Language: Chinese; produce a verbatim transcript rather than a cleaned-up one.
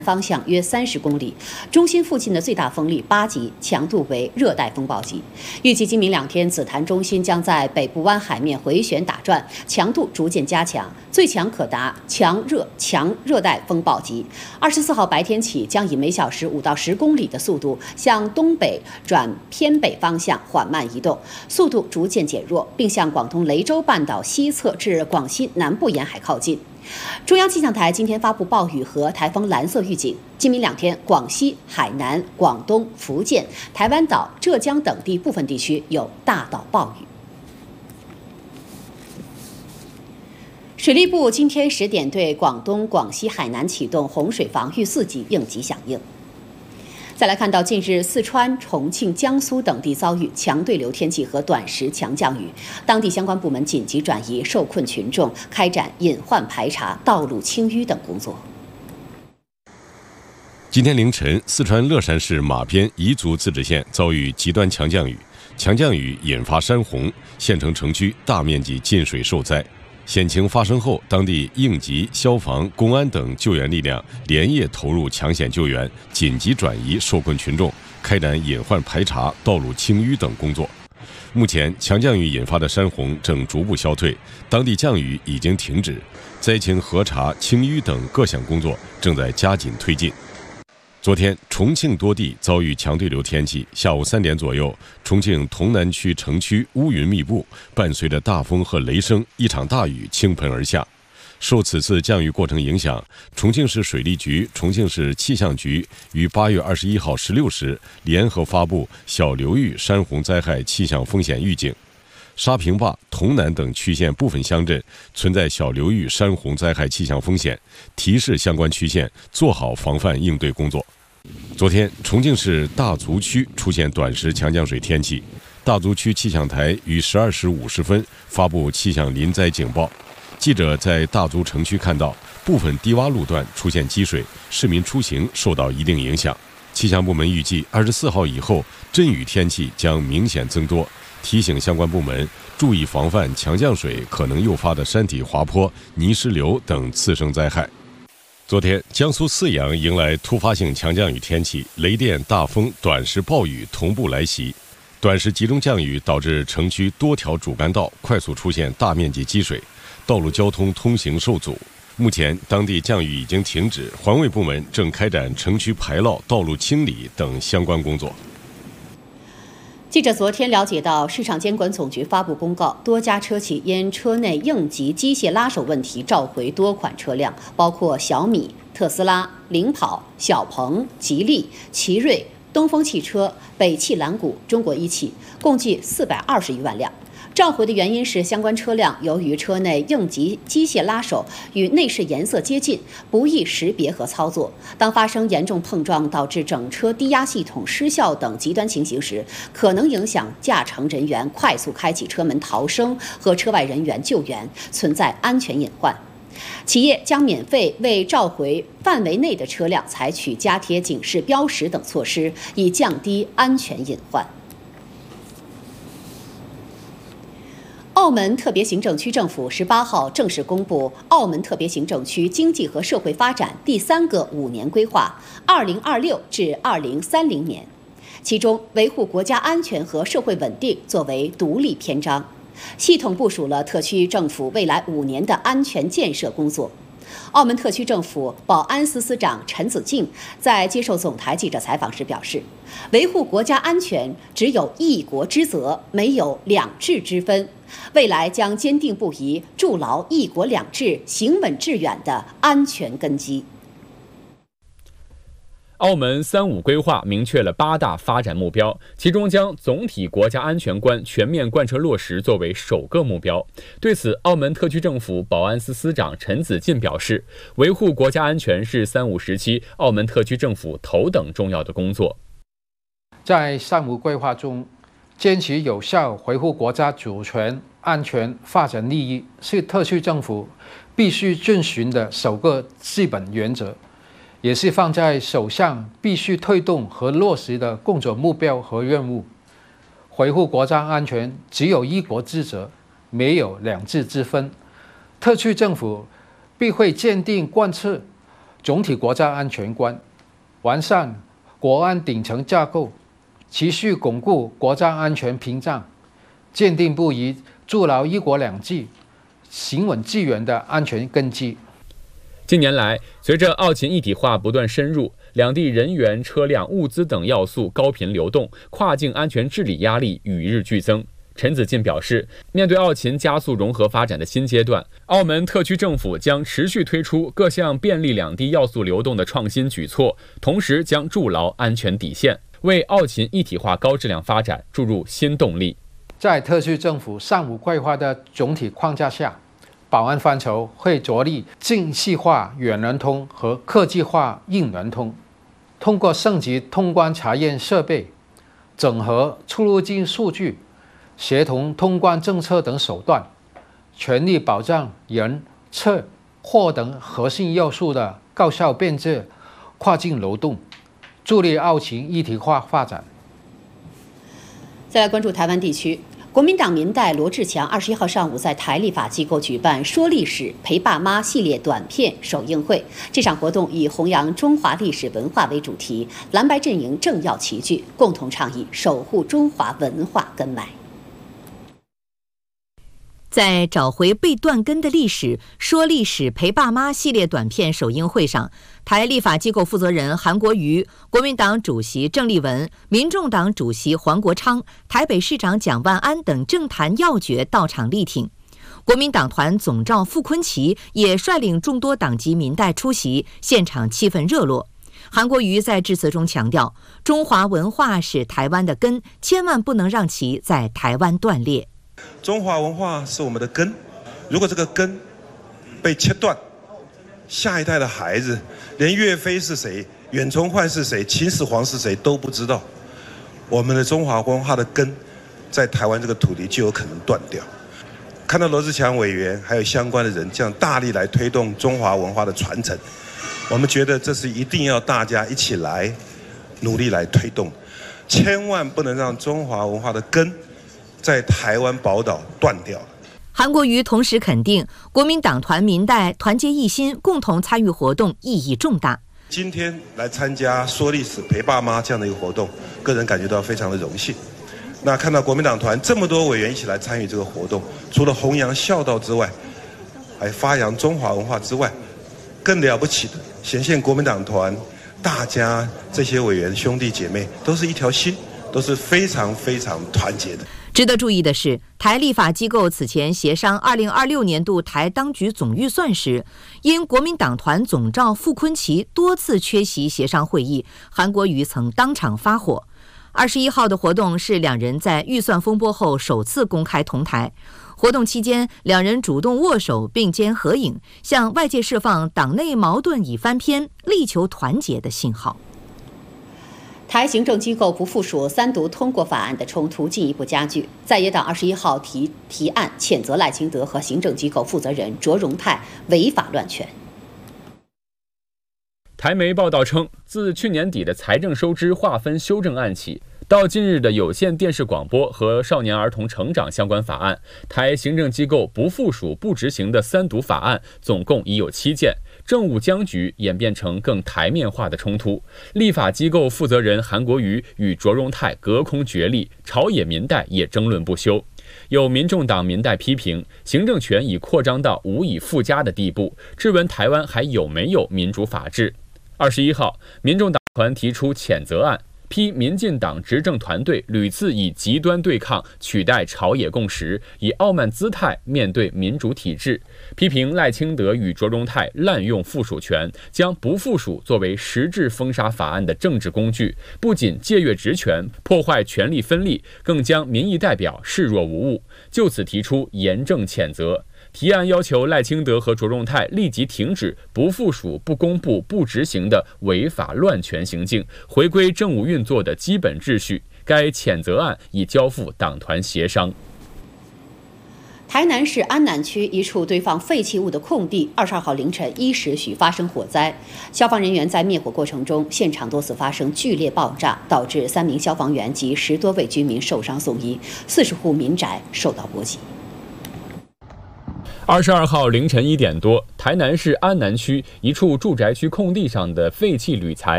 方向约三十公里，中心附近的最大风力八级，强度为热带风暴级。预计今明两天，紫檀中心将在北部湾海面回旋打转，强度逐渐加强，最强可达强热强热带风暴级。二十四号白天起，将以每小时五到十公里的速度向东北转偏北方向缓慢移动，速度逐渐减弱，并向广东雷州半岛西侧至广西南部沿海靠近。中央气象台今天发布暴雨和台风蓝色预警，今明两天，广西、海南、广东、福建、台湾岛、浙江等地部分地区有大到暴雨。水利部今天十点对广东、广西、海南启动洪水防御四级应急响应。再来看到，近日四川、重庆、江苏等地遭遇强对流天气和短时强降雨，当地相关部门紧急转移受困群众，开展隐患排查、道路清淤等工作。 今天凌晨，四川乐山市马边彝族自治县遭遇极端强降雨，强降雨引发山洪，县城城区大面积进水受灾。险情发生后，当地应急、消防、公安等救援力量连夜投入抢险救援，紧急转移受困群众，开展隐患排查、道路清淤等工作。目前，强降雨引发的山洪正逐步消退，当地降雨已经停止，灾情核查、清淤等各项工作正在加紧推进。昨天，重庆多地遭遇强对流天气。下午三点左右，重庆潼南区城区乌云密布，伴随着大风和雷声，一场大雨倾盆而下。受此次降雨过程影响，重庆市水利局、重庆市气象局于八月二十一号十六时联合发布小流域山洪灾害气象风险预警。沙坪坝、潼南等区县部分乡镇存在小流域山洪灾害气象风险，提示相关区县做好防范应对工作。昨天，重庆市大足区出现短时强降水天气，大足区气象台于十二时五十分发布气象临灾警报。记者在大足城区看到部分低洼路段出现积水，市民出行受到一定影响。气象部门预计，二十四号以后阵雨天气将明显增多，提醒相关部门注意防范强降水可能诱发的山体滑坡、泥石流等次生灾害。昨天，江苏泗阳迎来突发性强降雨天气，雷电、大风、短时暴雨同步来袭。短时集中降雨导致城区多条主干道快速出现大面积积水，道路交通通行受阻。目前，当地降雨已经停止，环卫部门正开展城区排涝、道路清理等相关工作。 记者昨天了解到，市场监管总局发布公告，多家车企因车内应急机械拉手问题召回多款车辆，包括小米、特斯拉、领跑、小鹏、吉利、奇瑞、东风汽车、北汽蓝谷、中国一汽，共计四百二十余万辆。召回的原因是，相关车辆由于车内应急机械拉手与内饰颜色接近，不易识别和操作。当发生严重碰撞导致整车低压系统失效等极端情形时，可能影响驾乘人员快速开启车门逃生和车外人员救援，存在安全隐患。企业将免费为召回范围内的车辆采取加贴警示标识等措施，以降低安全隐患。澳门特别行政区政府十八号正式公布澳门特别行政区经济和社会发展第三个五年规划（二零二六至二零三零年），其中维护国家安全和社会稳定作为独立篇章，系统部署了特区政府未来五年的安全建设工作。澳门特区政府保安司司长陈子敬在接受总台记者采访时表示，维护国家安全只有一国之责，没有两制之分。未来将坚定不移筑牢一国两制行稳致远的安全根基。 澳门三五规划明确了八大发展目标，其中将总体国家安全观全面贯彻落实作为首个目标。对此，澳门特区政府保安司司长陈子敬表示，维护国家安全是三五时期澳门特区政府头等重要的工作。 在三五规划中，坚持有效维护国家主权、安全、发展利益，是特区政府必须遵循的首个基本原则，也是放在首项必须推动和落实的工作目标和任务。维护国家安全只有一国之责，没有两制之分。特区政府必会坚定贯彻总体国家安全观，完善国安顶层架构，持续巩固国家安全屏障，坚定不移筑牢一国两制、行稳致远的安全根基。 近年来，随着澳秦一体化不断深入，两地人员、车辆、物资等要素高频流动，跨境安全治理压力与日俱增。陈子进表示，面对澳秦加速融合发展的新阶段，澳门特区政府将持续推出各项便利两地要素流动的创新举措，同时将筑牢安全底线，为澳秦一体化高质量发展注入新动力。 在特区政府三五规划的总体框架下，保安范畴会着力精细化远联通和科技化硬联通，通过升级通关查验设备、整合出入境数据、协同通关政策等手段，全力保障人、车、货等核心要素的高效便捷跨境流动，助力澳秦一体化发展。 再来关注台湾地区。国民党民代罗志强二十一号上午在台立法机构举办“说历史陪爸妈”系列短片首映会。这场活动以弘扬中华历史文化为主题，蓝白阵营政要齐聚，共同倡议守护中华文化根脉。 在找回被断根的历史说历史陪爸妈系列短片首映会上，台立法机构负责人韩国瑜、国民党主席郑丽文、民众党主席黄国昌、台北市长蒋万安等政坛要角到场力挺。国民党团总召傅崐萁也率领众多党籍民代出席，现场气氛热络。韩国瑜在致辞中强调，中华文化是台湾的根，千万不能让其在台湾断裂。 中华文化是我们的根，如果这个根被切断，下一代的孩子连岳飞是谁、袁崇焕是谁、秦始皇是谁都不知道，我们的中华文化的根在台湾这个土地就有可能断掉。看到罗志强委员还有相关的人这样大力来推动中华文化的传承，我们觉得这是一定要大家一起来努力来推动，千万不能让中华文化的根在台湾宝岛断掉了。 韩国瑜同时肯定国民党团民代团结一心，共同参与活动意义重大。 今天来参加说历史陪爸妈这样的一个活动，个人感觉到非常的荣幸。那看到国民党团这么多委员一起来参与这个活动，除了弘扬孝道之外，还发扬中华文化之外，更了不起的显现国民党团大家这些委员兄弟姐妹都是一条心，都是非常非常团结的。 值得注意的是，台立法机构此前协商二零二六年度台当局总预算时，因国民党团总召傅崐萁多次缺席协商会议，韩国瑜曾当场发火。二十一号的活动是两人在预算风波后首次公开同台。活动期间，两人主动握手并肩合影，向外界释放党内矛盾已翻篇、力求团结的信号。 台行政机构不附属三读通过法案的冲突进一步加剧，在野党二十一号提提案谴责赖清德和行政机构负责人卓荣泰违法乱权。 台媒报道称，自去年底的财政收支划分修正案起，到近日的有线电视广播和少年儿童成长相关法案，台行政机构不附属不执行的三读法案总共已有七件。政务僵局演变成更台面化的冲突，立法机构负责人韩国瑜与卓荣泰隔空角力，朝野民代也争论不休。有民众党民代批评，行政权已扩张到无以复加的地步，质问台湾还有没有民主法治。二十一号，民众党团提出谴责案，批民进党执政团队屡次以极端对抗取代朝野共识，以傲慢姿态面对民主体制，批评赖清德与卓荣泰滥用附属权，将不附属作为实质封杀法案的政治工具，不仅借阅职权，破坏权力分立，更将民意代表视若无物，就此提出严正谴责。提案要求赖清德和卓荣泰立即停止不附属、不公布、不执行的违法乱权行径，回归政务运作的基本秩序。该谴责案已交付党团协商。 台南市安南区一处堆放废弃物的空地，二十二号凌晨一时许发生火灾，消防人员在灭火过程中，现场多次发生剧烈爆炸，导致三名消防员及十多位居民受伤送医，四十户民宅受到波及。 二十二号凌晨一点多，台南市安南区一处住宅区空地上的废弃铝材